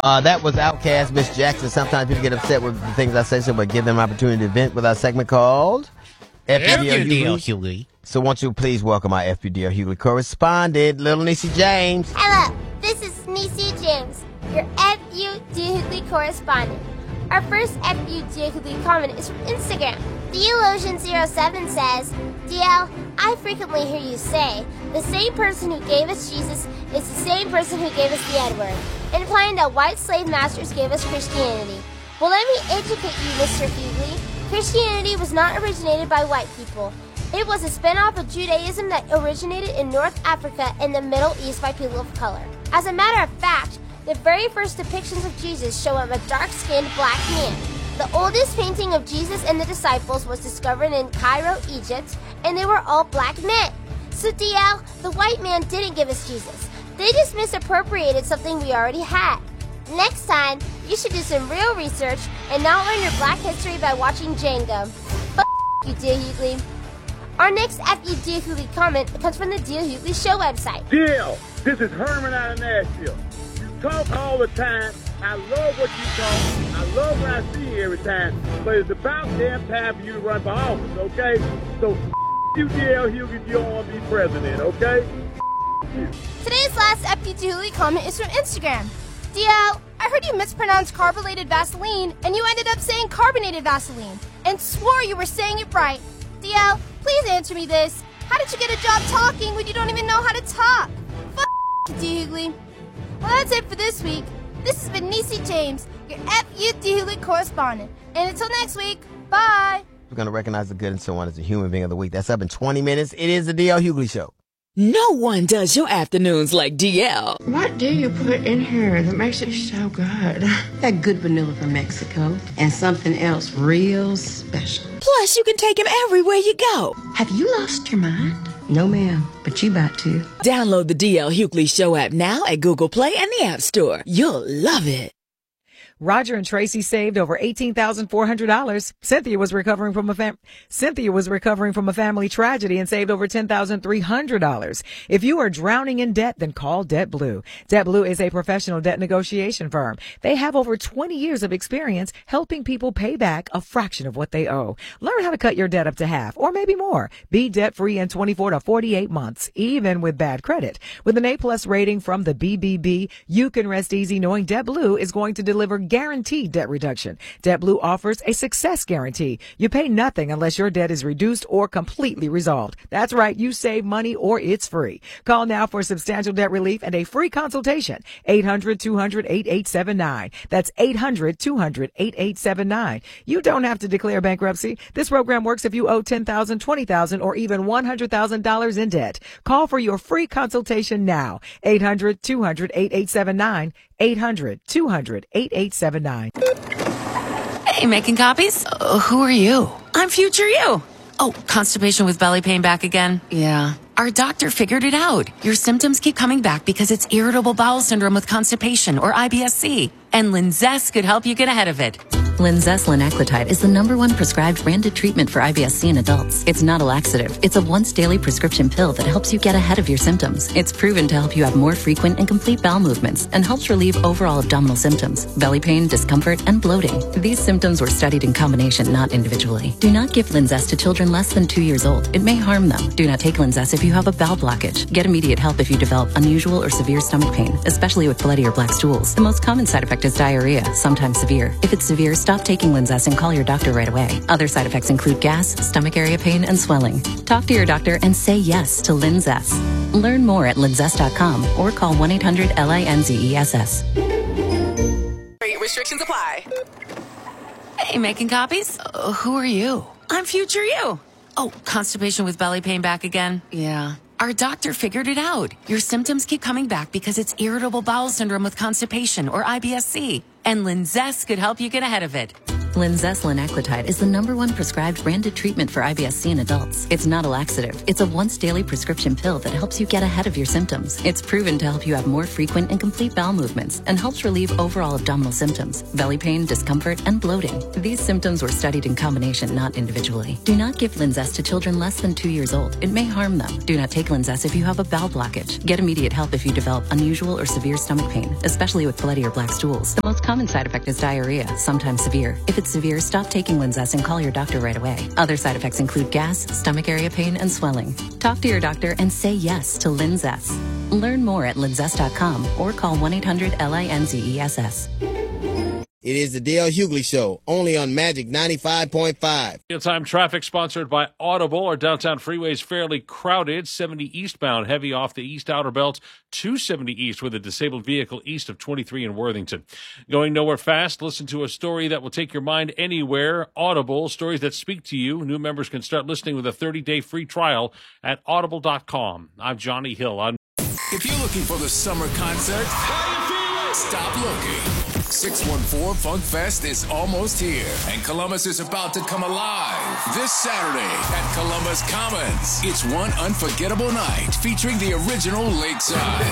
That was Outkast, Miss Jackson. Sometimes people get upset with the things I say, so we'll give them an opportunity to vent with our segment called FPDL Hughley. So won't you please welcome our FPDL Hughley correspondent, Little Niecy James. Hello, this is Niecy James, your FPDL Hughley correspondent. Our first FPDL Hughley comment is from Instagram. Theologian07 says, DL, I frequently hear you say, the same person who gave us Jesus is the same person who gave us the N-word, implying that white slave masters gave us Christianity. Well, let me educate you, Mr. Hughley. Christianity was not originated by white people. It was a spin-off of Judaism that originated in North Africa and the Middle East by people of color. As a matter of fact, the very first depictions of Jesus show him a dark-skinned black man. The oldest painting of Jesus and the disciples was discovered in Cairo, Egypt, and they were all black men. So DL, the white man didn't give us Jesus. They just misappropriated something we already had. Next time, you should do some real research and not learn your black history by watching Django. F*** you, Dear Hughley. Our next FU Dear Hughley comment comes from the Dear Hughley Show website. Deal, this is Herman out of Nashville. You talk all the time. I love what you talk. I love when I see you every time. But it's about damn time for you to run for office, okay? So you, DL Hughley, if you don't want to be president, okay? You. Today's last FU Dear Hughley comment is from Instagram. DL, I heard you mispronounced carbonated Vaseline, and you ended up saying carbonated Vaseline, and swore you were saying it right. DL, please answer me this. How did you get a job talking when you don't even know how to talk? F*** you, Dear Hughley. Well, that's it for this week. This has been Niecy James, your FU Dear Hughley correspondent. And until next week, bye. We're going to recognize the good and so on as a human being of the week. That's up in 20 minutes. It is the DL Hughley Show. No one does your afternoons like DL. What do you put in here that makes it so good? That good vanilla from Mexico and something else real special. Plus, you can take him everywhere you go. Have you lost your mind? No, ma'am, but you about to. Download the DL Hughley Show app now at Google Play and the App Store. You'll love it. Roger and Tracy saved over $18,400. Cynthia was recovering from a family tragedy and saved over $10,300. If you are drowning in debt, then call DebtBlue. DebtBlue is a professional debt negotiation firm. They have over 20 years of experience helping people pay back a fraction of what they owe. Learn how to cut your debt up to half or maybe more. Be debt-free in 24 to 48 months, even with bad credit. With an A+ rating from the BBB, you can rest easy knowing DebtBlue is going to deliver guaranteed debt reduction. DebtBlue offers a success guarantee. You pay nothing unless your debt is reduced or completely resolved. That's right, you save money or it's free. Call now for substantial debt relief and a free consultation. 800-200-8879. That's 800-200-8879. You don't have to declare bankruptcy. This program works if you owe $10,000, $20,000, or even $100,000 in debt. Call for your free consultation now. 800-200-8879. 800-200-8879. Hey, making copies? Who are you? I'm future you. Oh, constipation with belly pain back again? Yeah. Our doctor figured it out. Your symptoms keep coming back because it's irritable bowel syndrome with constipation, or IBS-C. And Linzess could help you get ahead of it. Linzess linaclotide is the #1 prescribed branded treatment for IBS-C in adults. It's not a laxative. It's a once-daily prescription pill that helps you get ahead of your symptoms. It's proven to help you have more frequent and complete bowel movements and helps relieve overall abdominal symptoms, belly pain, discomfort, and bloating. These symptoms were studied in combination, not individually. Do not give Linzess to children less than 2 years old. It may harm them. Do not take Linzess if you have a bowel blockage. Get immediate help if you develop unusual or severe stomach pain, especially with bloody or black stools. The most common side effect is diarrhea, sometimes severe. If it's severe, stop taking Linzess and call your doctor right away. Other side effects include gas, stomach area pain, and swelling. Talk to your doctor and say yes to Linzess. Learn more at linzess.com or call 1-800-LINZESS. Restrictions apply. Hey, making copies? Who are you? I'm future you. Oh, constipation with belly pain back again? Yeah. Our doctor figured it out. Your symptoms keep coming back because it's irritable bowel syndrome with constipation, or IBS-C. And Linzess could help you get ahead of it. Linzess linaclotide is the #1 prescribed branded treatment for IBS-C in adults. It's not a laxative. It's a once-daily prescription pill that helps you get ahead of your symptoms. It's proven to help you have more frequent and complete bowel movements and helps relieve overall abdominal symptoms, belly pain, discomfort, and bloating. These symptoms were studied in combination, not individually. Do not give Linzess to children less than 2 years old. It may harm them. Do not take Linzess if you have a bowel blockage. Get immediate help if you develop unusual or severe stomach pain, especially with bloody or black stools. The most common side effect is diarrhea, sometimes severe. If it's severe, stop taking Linzess and call your doctor right away. Other side effects include gas, stomach area pain, and swelling. Talk to your doctor and say yes to Linzess. Learn more at linzess.com or call 1-800-LINZESS. It is the Dale Hughley Show, only on Magic 95.5. Time traffic sponsored by Audible. Our downtown freeway is fairly crowded. 70 eastbound, heavy off the east outer belt, 270 east with a disabled vehicle east of 23 in Worthington. Going nowhere fast, listen to a story that will take your mind anywhere. Audible, stories that speak to you. New members can start listening with a 30-day free trial at audible.com. I'm Johnny Hill. If you're looking for the summer concert, stop looking. 614 Funk Fest is almost here, and Columbus is about to come alive this Saturday at Columbus Commons. It's one unforgettable night featuring the original Lakeside.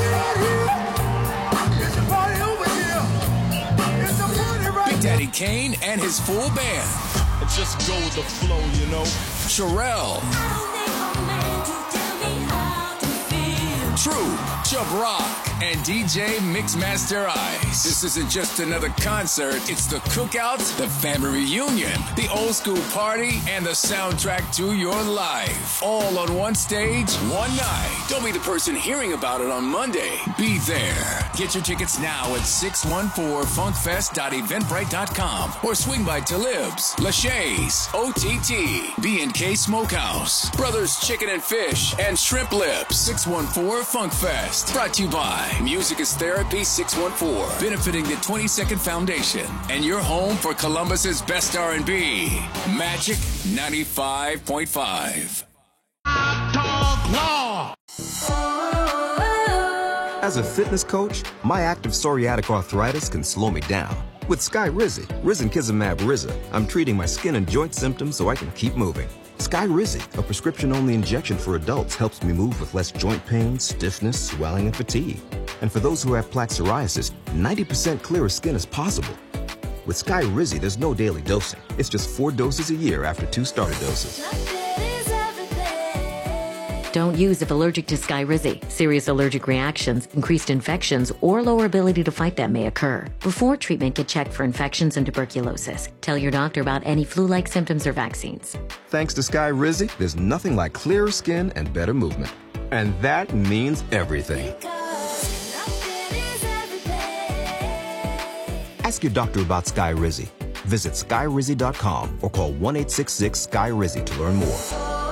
Big Daddy Kane and his full band. Just go with the flow, you know. Sherelle. True, Chubb Rock, and DJ Mixmaster Ice. This isn't just another concert, it's the cookout, the family reunion, the old school party, and the soundtrack to your life. All on one stage, one night. Don't be the person hearing about it on Monday. Be there. Get your tickets now at 614funkfest.eventbrite.com or swing by Talib's, Lachey's, OTT, B&K Smokehouse, Brothers Chicken and Fish, and Shrimp Lips. 614 Funk Fest, brought to you by Music is Therapy 614, benefiting the 22nd Foundation, and your home for Columbus's best R&B, Magic 95.5. Talk law. As a fitness coach, my active psoriatic arthritis can slow me down. With Skyrizi, Risankizumab Riza, I'm treating my skin and joint symptoms so I can keep moving. Skyrizi, a prescription-only injection for adults, helps me move with less joint pain, stiffness, swelling, and fatigue. And for those who have plaque psoriasis, 90% clearer skin is possible. With Skyrizi, there's no daily dosing. It's just 4 doses a year after 2 starter doses. Don't use if allergic to Skyrizi. Serious allergic reactions, increased infections, or lower ability to fight them may occur. Before treatment, get checked for infections and tuberculosis. Tell your doctor about any flu-like symptoms or vaccines. Thanks to Skyrizi, there's nothing like clearer skin and better movement. And that means everything. Ask your doctor about Skyrizi. Visit Skyrizi.com or call 1-866-SKY-RIZI to learn more.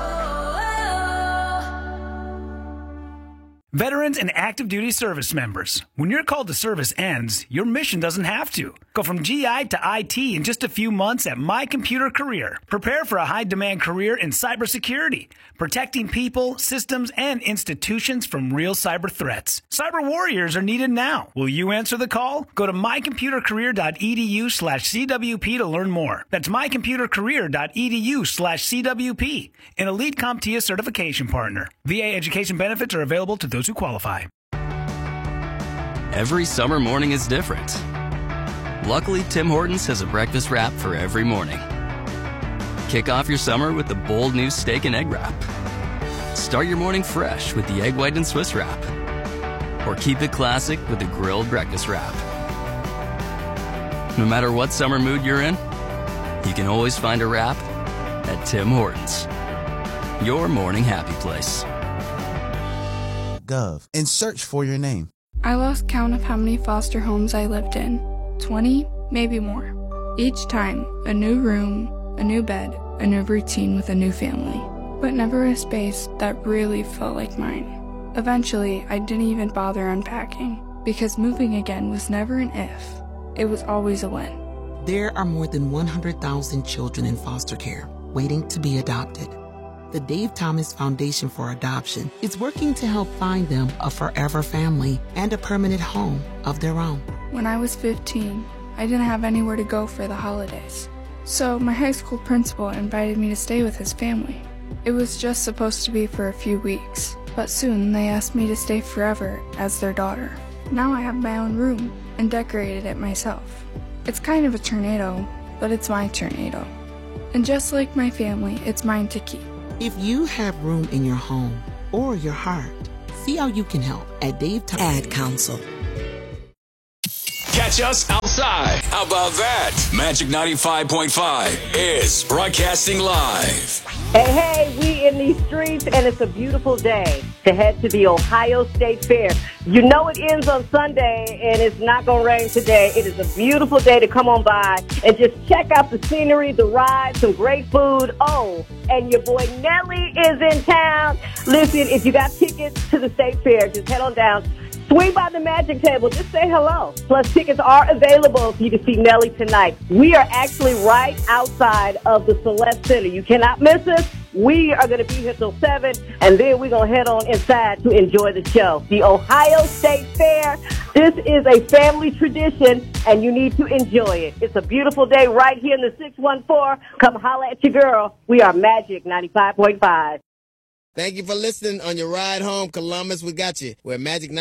Veterans and active duty service members, when your call to service ends, your mission doesn't have to. Go from GI to IT in just a few months at My Computer Career. Prepare for a high-demand career in cybersecurity, protecting people, systems, and institutions from real cyber threats. Cyber warriors are needed now. Will you answer the call? Go to mycomputercareer.edu/CWP to learn more. That's mycomputercareer.edu/CWP, an elite CompTIA certification partner. VA education benefits are available to those who qualify. Every summer morning is different. Luckily, Tim Hortons has a breakfast wrap for every morning. Kick off your summer with the bold new steak and egg wrap. Start your morning fresh with the egg white and Swiss wrap. Or keep it classic with the grilled breakfast wrap. No matter what summer mood you're in, you can always find a wrap at Tim Hortons. Your morning happy place. Gov and search for your name. I lost count of how many foster homes I lived in. 20, maybe more. Each time, a new room, a new bed, a new routine with a new family. But never a space that really felt like mine. Eventually, I didn't even bother unpacking, because moving again was never an if. It was always a when. There are more than 100,000 children in foster care waiting to be adopted. The Dave Thomas Foundation for Adoption is working to help find them a forever family and a permanent home of their own. When I was 15, I didn't have anywhere to go for the holidays. So my high school principal invited me to stay with his family. It was just supposed to be for a few weeks, but soon they asked me to stay forever as their daughter. Now I have my own room and decorated it myself. It's kind of a tornado, but it's my tornado. And just like my family, it's mine to keep. If you have room in your home or your heart, see how you can help at Dave Ad Council. Catch us outside. How about that? Magic 95.5 is broadcasting live. Hey, we in these streets, and it's a beautiful day to head to the Ohio State Fair. You know it ends on Sunday, and it's not going to rain today. It is a beautiful day to come on by and just check out the scenery, the ride, some great food. Oh, and your boy Nelly is in town. Listen, if you got tickets to the State Fair, just head on down. Swing by the magic table. Just say hello. Plus, tickets are available for you to see Nelly tonight. We are actually right outside of the Celeste Center. You cannot miss us. We are going to be here till 7, and then we're going to head on inside to enjoy the show. The Ohio State Fair. This is a family tradition, and you need to enjoy it. It's a beautiful day right here in the 614. Come holla at your girl. We are Magic 95.5. Thank you for listening on your ride home, Columbus. We got you. We're Magic